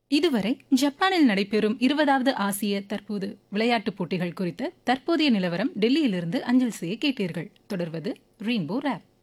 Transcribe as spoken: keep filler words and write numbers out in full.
இதுவரை ஜப்பானில் நடைபெறும் இருபதாவது ஆசிய தற்போது விளையாட்டுப் போட்டிகள் குறித்த தற்போதைய நிலவரம் டெல்லியிலிருந்து அஞ்சல் செய்ய கேட்டீர்கள். தொடர்வது ரெயின்போ ரேப்.